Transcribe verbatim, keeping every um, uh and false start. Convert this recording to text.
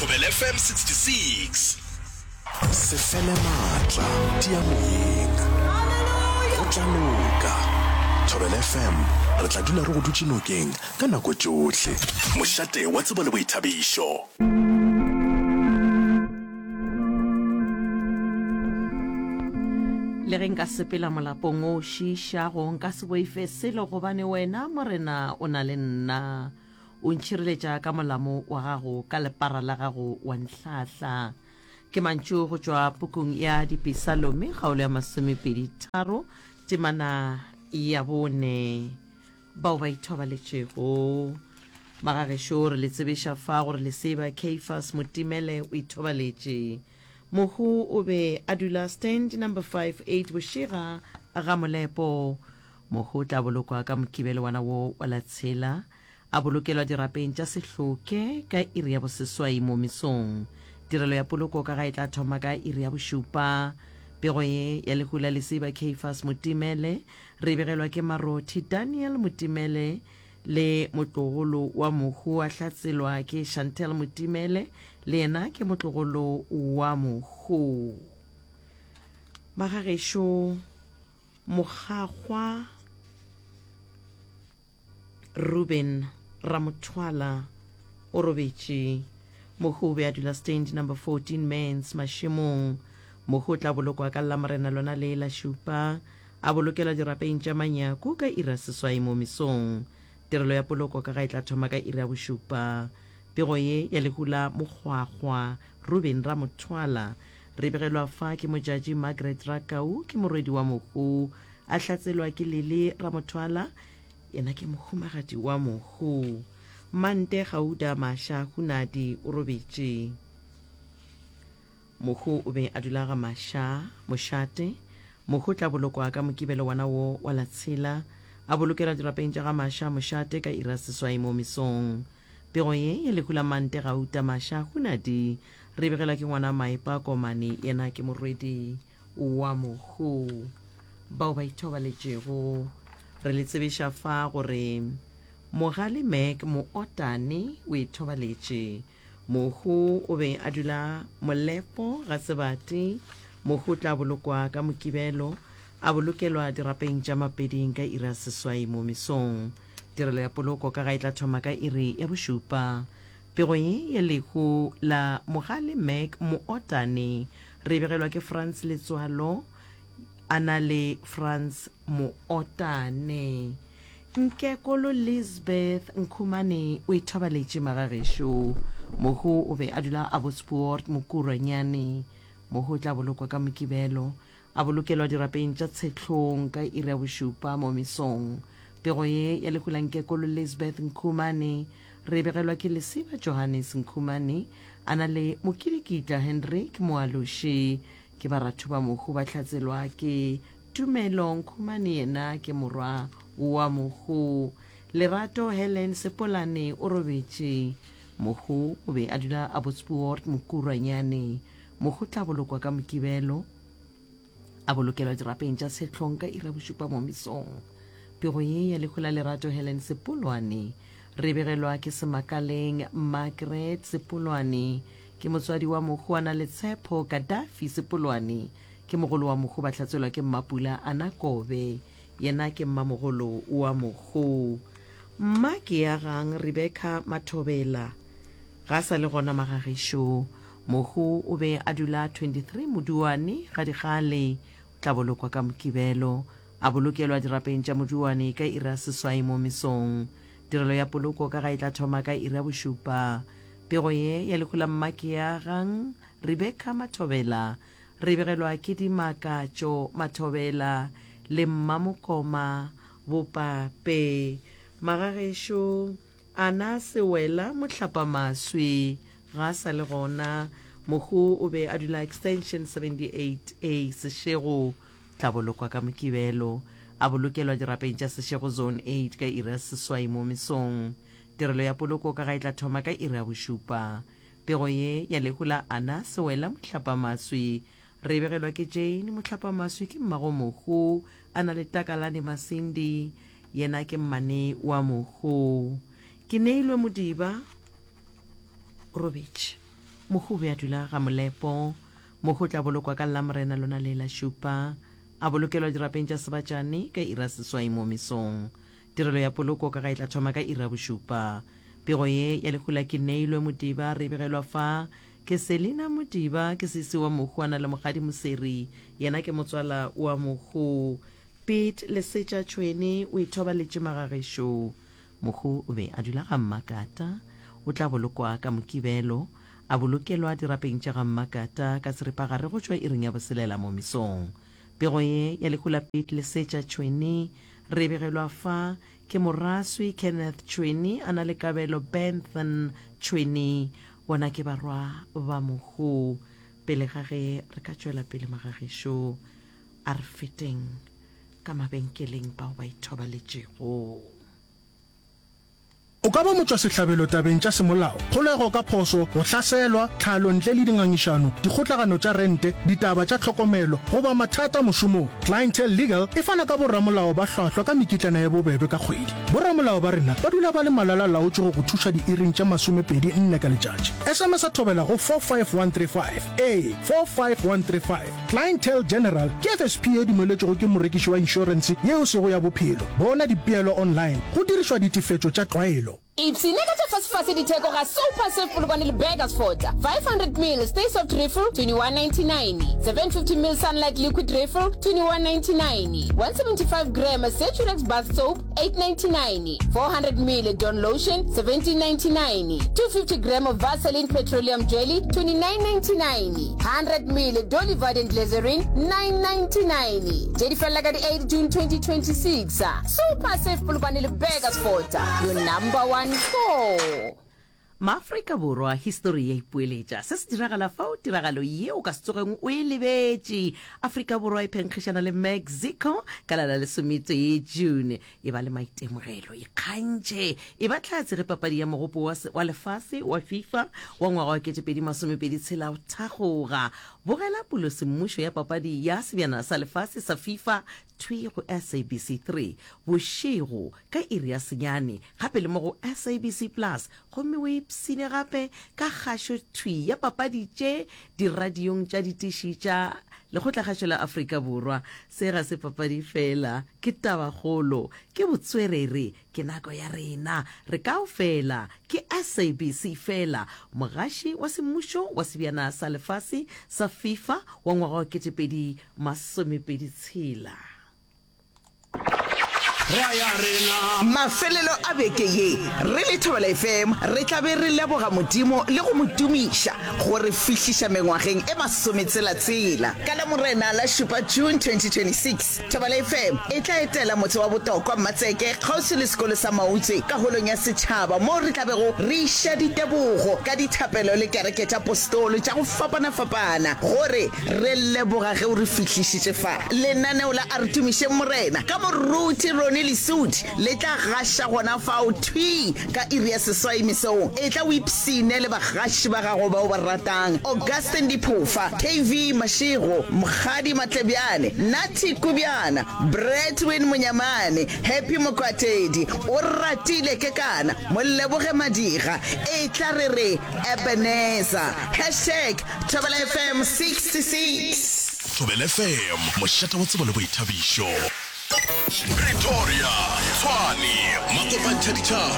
Thobela F M sixty-six. Sefele matla diamoyeng go tlanuka Thobela F M re tla dula re go dutse nokeng ka nako tsohle mošate wa tsebo le boithabišo. Le re nka sepela molapong o šiša go nka se boife selo gobane wena morena o na le nna o ntšhireletša ka molamo wa gago ka lepara la gago wa ntlhahla ke mantšu go tšwa pukung ya dipisalome kgaolo ya masomepedi tharo temana ya bone bao ba ithobaletšego magagešo re le tsebeša fa gore le seba Caiphas Motimele o ithobaletše mohu o be a dula stand number five eight bošega ga molepo mohu tla bolokwa ka mokibelo wana wo wa la tshela a bolokelwa dirapeng tša sehloke ka iri ya boseswai mo mesong tirelo ya poloko ka ga e tla thoma ka iri ya bošupa pego ye ya lehula leseba Caiphas Motimele re begelwa ke Marothi Daniel Motimele le motlogolo wa mohu a hlatselwa ke Chantel Motimele le yena ke motlogolo wa mohu magagešo mogagwa Ruben Ramothwala o robetše mohu be a dula stand number fourteen mens mašemong mohu tla bolokwa ka lamorena lona le la šupa a bolokelwa dirapeng tša manyako ka ira seswai mo mesong tirelo ya poloko ka ga e tla thoma ka ira bošupa pego ye ya lehula mokgwakgwa Ruben Ramothwala re begelwa fa ke mojaji Margaret Rakau ke morwedi wa mohu a hlatselwa ke Lele Ramothwala yena ke mohumagadi wa mohu Mante Gauda Masha Hunadi o robetše mohu o be a dula ga Masha mošate mohu tla bolokwa ka mokibelo wana wo wa la tshela a bolokela dirapeng tša ga Masha mošate ka ira seswai mo mesong pego ye ya lehula Mante Gauda Masha Hunadi re begela ke ngwana Maipa Komane yena ke morwedi wa mohu bao ba ithobaletšego re le tsebeša fa gore Mogale Mek mo otane o ithobaletše mohu o be a dula molepo ga sebate mohu tla bolokwa ka mokibelo a bolokelwa dirapeng tša mapeding ka ira seswai mo mesong tirelo ya poloko ka ga e tla thoma ka iri ya bošupa pego ye ya lehu la Mogale Mek mo otane re begelwa ke France Letswalo a na le France mo otane Nkekolo Lisbeth Nkhumane o ithobaletše magagešo mohu o be a dula a Bosport Mokuranyane mohu tla bolokwa ka mokibelo a bolokelwa dirapeng tša tshetlong ka iri ya bošupa mo mesong pego ye ya lehula Nkekolo Lisbeth Nkhumane re begelwa ke Leseba Johannes Nkhumane a na le Mokidikitla Hendrik Moaloši ke baratho ba mohu ba hlatselwa ke Tumelo Nkhumane yena ke morwa wa mohu Lerato Helen Sepolane o robetše mohu o be a dula a Bosport Mokuranyane mohu tla bolokwa ka mokibelo a bolokelwa dirapeng tša sehlong ka ira bošupa mo mesong pego ye ya lehula Lerato Helen Sepolwane re begelwa ke Semakaleng Margaret Sepolwane ke motswadi wa mohu a na le Tshepo Gaddafi Sepolwane ke mogolo wa mohu ba hlatselwa ke Mmapula Anakobe yena ke mmamogolo wa mohu mma ke ya gang Rebecca Mathobela ga sa le gona magagešo mohu o be a dula twenty-three Moduane ga digale tla bolokwa ka mokibelo a bolokelwa dirapeng tša Moduane ka ira seswai mo mesong tirelo ya poloko ka ga e tla thoma ka ira bošupa pego ye ya lehula mma ke ya gang Rebecca Mathobela re begelwa ke Dimakatšo Mathobela le Mmamokoma Bopape magagešo Ana Sewela Mohlapamaswi ga sa le gona mohu o be a dula extension seventy-eight A Seshego tla bolokwa ka mokibelo a bolokelwa dirapeng tša Seshego zone eight ka ira seswai mo mesong tirelo ya poloko ka ga e tla thoma ka ira bošupa pego ye ya lehula Ana Sewela Mohlapamaswi re begelwa ke Jane Mohlapamaswi ke mmago mohu a na le Takalane Masindi yena ke mmane wa mohu ke neilwe Modiba robetše mogobe a dula ga molepo mogo tla bolokwa ka lamorena lona le la šupa a bolokelwa dirapeng tša sebatšane ka ira seswai mo mesong tirelo ya poloko ka ga e tla thoma ka ira bošupa pego ye ya lekgola ke neilwe modiba re begelwa fa ke Selina Modiba ke sisi wa mogo ana le mogadi moseri yena ke motswala wa mogo Pete Lesetša Tšhweni o ithoba letše magagešo mogo o be a dula ga Mmakata o tla bolokwa ka mokibelo a bolokelwa dirapeng tša ga Mmakata ka seripagare go tšwa iring ya boselela mo mesong pego ye ya lekgola Pete Lesetša Tšhweni re begelwa fa ke moraswi Kenneth Tšhweni a na le kabelo Bentham Tšhweni bona ke barwa ba mogo pele ga ge re ka tšwela pele magagešo a re feteng ka mabenkeleng bao ba ithobaletšego o ka ba motswa sehlabelo tabeng tša semolao kgolego ka phoso go hlaselwa tlhalo ntle le dingangišano dikgotlagano tša rente ditaba tša tlhokomelo goba mathata mošomong Clientele Legal e fana ka borramolao ba hlwahlwa ka mekitlana ya bobebe ka kgwedi borramolao ba rena ba dula ba le malala laotše go go thuša diiring tša masomepedi nne ka letšatši S M S a thobela go four five one three five a four five one three five Clientele General ke F S P e dumeletšego ke morekiši wa inšorense yeo sego ya bophelo bona dipeelo online go dirišwa ditifetšo tša tlwaelo Ipsineka tša fasifase ditheko ga Super Safe Polokwane le Burgersfort five hundred mil Stay Soft Refill twenty-one ninety-nine seven fifty mil Sunlight Liquid Refill twenty-one ninety-nine one seventy-five gram Ceturex Bath Soap eight ninety-nine four hundred mil Dawn Lotion seventeen ninety-nine two fifty gram of Vaseline Petroleum Jelly twenty-nine ninety-nine one hundred mil Dolly Verdant Glycerin nine ninety-nine Jedi fella ka di eight June twenty twenty-six Super Safe Polokwane le Burgersfort your number one four. Maafrika Borwa history ya ipueletša se se diragala fao tiragalo ye o ka se tsogeng o e lebetše Afrika Borwa e phenkgišana le Mexico ka la la lesometee June e ba le maitemogelo e kgantše e ba tlhatse ge papadi ya mogopo wa lefase wa FIFA wa ngwaga wa ketepedi masomepedi tshela o thagoga bogela pulo semmušo ya papadi ya sebjana sa lefase sa FIFA twi go S A B C three bošego ka iri ya senyane gape le mo go S A B C plus gomme o ipsine gape ka kgašo twi ya papadi tše diradiong tša ditiši tša lekgotlakgašo la Afrika Borwa se ga se papadi fela ke tabagolo ke botswerere ke nako ya rena re ka o fela ke S A B C fela mogaši wa semmušo wa sebjana sa lefase sa FIFA wa ngwaga wa ketepedi masomepedi tshela mafelelo a beke ye re le Thobela F M re tla be re leboga modimo le go motumiša gore fihliša mengwageng e masometsela-tsela ka la morena la šupa June twenty twenty-six Thobela F M e tla etela motse wa botokwa Matseke kgauswi le sekolo sa Mautse ka holong ya setšhaba mo re tla bego re iša ditebogo ka dithapelo le kereke tša apostolo tša go fapana-fapana gore re leboga ge o re fihlišitše fa lenaneo la a re tumišeng morena ka moruti Ronnie Lesudi le tla gaša gona fao thwi ka iri ya seswai mesong e tla o ipsine le bagaši ba gago bao ba ratang Augustine Diphofa K V Mashego Mogadi Matlebjane Nati Kubiana Bretwin Munyamane Happy Mokwatedi o ratile ke kana Moleboge Madiga e tla re re Ebenezer hashtag Thobela F M sixty-six Thobela F M mošata wa tsebo le boithabišo Pretoria Tshwane Makopa Tšhaditšha